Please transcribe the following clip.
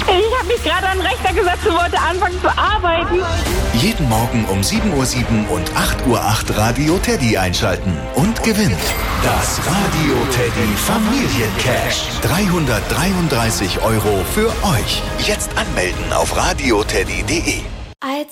Ich habe mich gerade an den Rechner gesetzt und wollte anfangen zu arbeiten. Jeden Morgen um 7:07 Uhr und 8:08 Uhr Radio Teddy einschalten und gewinnen. Das Radio Teddy Familiencash. 333 € für euch. Jetzt anmelden auf radioteddy.de. Als